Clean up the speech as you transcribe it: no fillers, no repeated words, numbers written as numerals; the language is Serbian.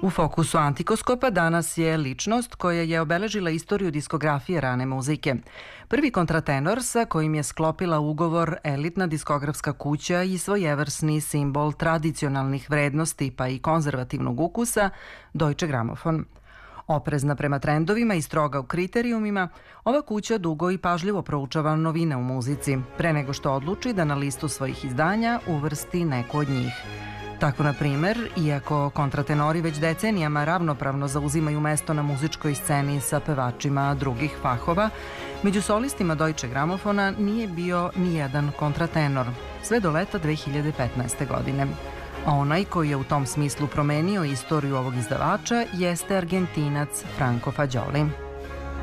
U fokusu Antikoskopa danas je ličnost koja je obeležila istoriju diskografije rane muzike. Prvi kontratenor sa kojim je sklopila ugovor elitna diskografska kuća i svojevrsni simbol tradicionalnih vrednosti pa i konzervativnog ukusa, Deutsche Grammophon. Oprezna prema trendovima i stroga u kriterijumima, ova kuća dugo i pažljivo proučava novine u muzici, pre nego što odluči da na listu svojih izdanja uvrsti neku od njih. Tako, na primer, iako kontratenori već decenijama ravnopravno zauzimaju mesto na muzičkoj sceni sa pevačima drugih fahova, među solistima Deutsche Grammophona nije bio ni jedan kontratenor, sve do leta 2015. godine. A onaj koji je u tom smislu promenio istoriju ovog izdavača jeste Argentinac Franco Fagioli.